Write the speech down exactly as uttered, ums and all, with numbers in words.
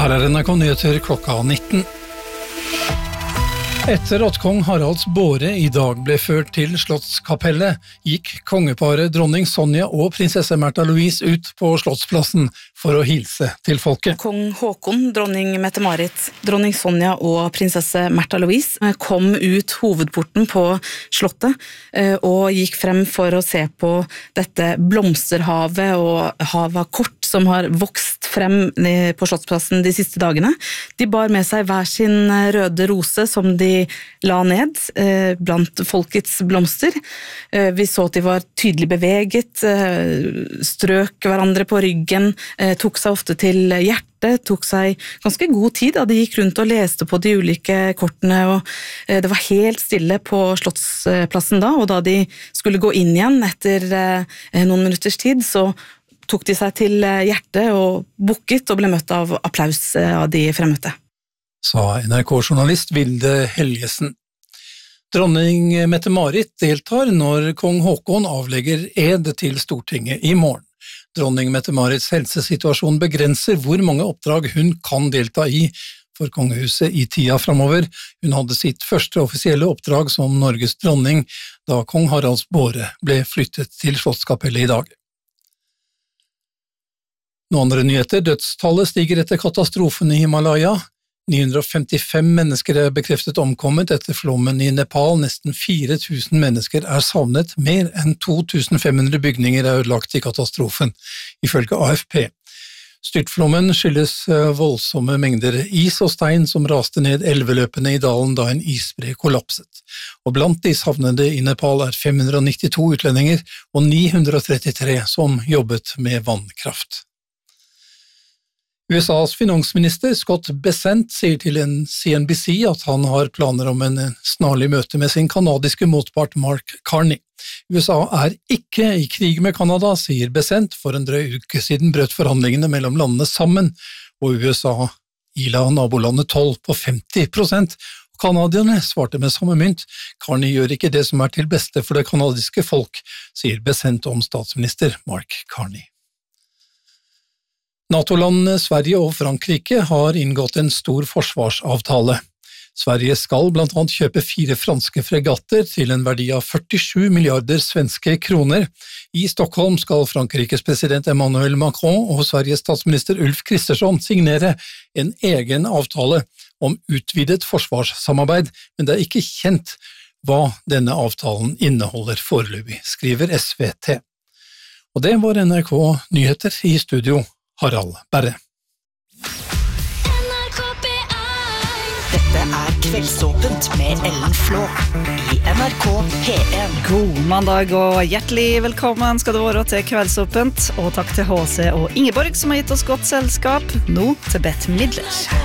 Her er N R K Nyheter klokka nitten. Etter at kong Haralds båre i dag ble ført til Slottskapellet, gikk kongeparet dronning Sonja og prinsesse Märtha Louise ut på Slottsplassen for å hilse til folket. Kong Håkon, dronning Mette-Marit, dronning Sonja og prinsesse Märtha Louise kom ut hovedporten på Slottet og gikk frem for å se på dette blomsterhavet og havet kort som har vokst frem på Slottsplassen de siste dagene. De bar med seg hver sin røde rose som de la ned eh, blant folkets blomster. Eh, vi så at de var tydelig beveget, eh, strøk hverandre på ryggen, eh, tok seg ofte til hjertet, tok seg ganske god tid da de gikk rundt og leste på de ulike kortene, og eh, det var helt stille på Slottsplassen da, og da de skulle gå inn igjen etter eh, noen minutters tid, så tok de seg til hjertet og bukket og ble møtt av applaus av de fremmøtte. Sa N R K-journalist Vilde Helgesen. Dronning Mette-Marit deltar når kong Håkon avlegger ed til Stortinget i morgen. Dronning Mette-Marits helsesituasjon begrenser hvor mange oppdrag hun kan delta i for kongehuset i tida fremover. Hun hadde sitt første offisielle oppdrag som Norges dronning da kong Haralds båre ble flyttet til Slottskapellet i dag. Noen andre nyheter: dødstallet stiger etter katastrofen i Himalaya. ni hundre og femtifem mennesker er bekreftet omkommet etter flommen i Nepal. Nesten fire tusen mennesker er savnet. Mer enn to tusen fem hundre bygninger er ødelagt i katastrofen, ifølge A F P. Styrtflommen skyldes voldsomme mengder is og stein som raste ned elveløpene i dalen da en isbre kollapset. Og blant de savnede i Nepal er fem hundre og nittito utlendinger og ni hundre og trettitre som jobbet med vannkraft. U S A's finansminister Scott Bessent sier til C N B C at han har planer om en snarlig møte med sin kanadiske motpart Mark Carney. U S A er ikke i krig med Kanada, sier Bessent. For en drøy uke siden brøt forhandlingene mellom landene sammen, og U S A ila nabolandet toll på femti prosent. Kanadierne svarte med samme mynt. Carney gjør ikke det som er til beste for det kanadiske folk, sier Bessent om statsminister Mark Carney. NATO-landene Sverige og Frankrike har inngått en stor forsvarsavtale. Sverige skal blant annet kjøpe fire franske fregatter til en verdi av førtisju milliarder svenske kroner. I Stockholm skal Frankrikes president Emmanuel Macron og Sveriges statsminister Ulf Kristersson signere en egen avtale om utvidet forsvarssamarbeid, men det er ikke kjent hva denne avtalen inneholder foreløpig, skriver S V T. Og det var N R K Nyheter. I studio Harald Berre. Dette er Kveldsåpent med Ellen Flå i N R K P en. God mandag og hjertelig velkommen skal du være til Kveldsåpent, og takk til H C og Ingeborg som har gitt oss godt selskap. Nå til Bette Midler.